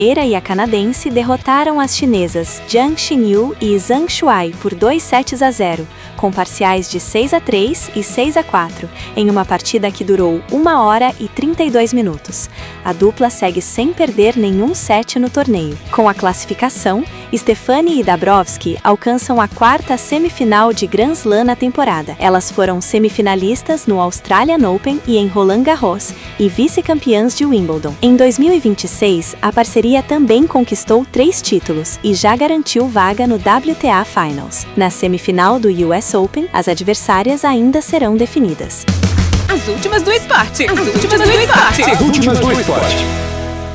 E a canadense derrotaram as chinesas Jiang Xinyu e Zhang Shuai por 2-0, com parciais de 6-3 e 6-4, em uma partida que durou 1 hora e 32 minutos. A dupla segue sem perder nenhum set no torneio. Com a classificação, Stefani e Dabrowski alcançam a 4ª semifinal de Grand Slam na temporada. Elas foram semifinalistas no Australian Open e em Roland Garros e vice-campeãs de Wimbledon. Em 2026, a parceria também conquistou 3 títulos e já garantiu vaga no WTA Finals. Na semifinal do US Open, as adversárias ainda serão definidas. As últimas do esporte. As últimas do esporte.